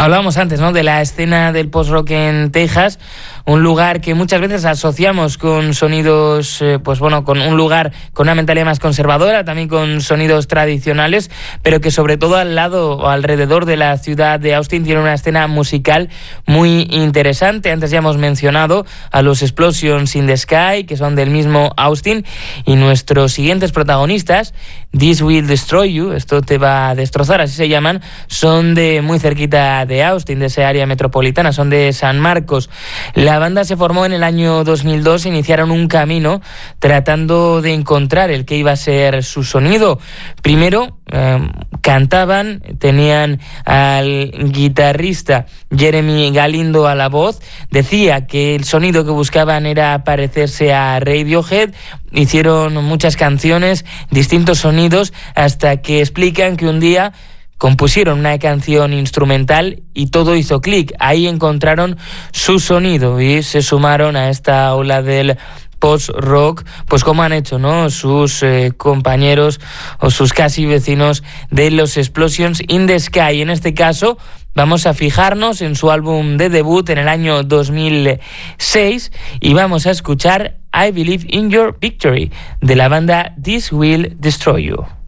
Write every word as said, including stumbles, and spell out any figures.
Hablábamos antes, ¿no?, de la escena del post-rock en Texas, un lugar que muchas veces asociamos con sonidos, eh, pues bueno, con un lugar con una mentalidad más conservadora, también con sonidos tradicionales, pero que sobre todo al lado o alrededor de la ciudad de Austin tiene una escena musical muy interesante. Antes ya hemos mencionado a los Explosions in the Sky, que son del mismo Austin, y nuestros siguientes protagonistas, This Will Destroy You, esto te va a destrozar, así se llaman, son de muy cerquita de Austin, de esa área metropolitana, son de San Marcos. La banda se formó en el año dos mil dos, iniciaron un camino tratando de encontrar el que iba a ser su sonido. Primero eh, cantaban, tenían al guitarrista Jeremy Galindo a la voz, decía que el sonido que buscaban era parecerse a Radiohead, hicieron muchas canciones, distintos sonidos, hasta que explican que un día compusieron una canción instrumental y todo hizo clic. Ahí encontraron su sonido y se sumaron a esta ola del post-rock, pues como han hecho, ¿no?, sus eh, compañeros o sus casi vecinos de los Explosions in the Sky. En este caso vamos a fijarnos en su álbum de debut en el año dos mil seis y vamos a escuchar I Believe in Your Victory de la banda This Will Destroy You.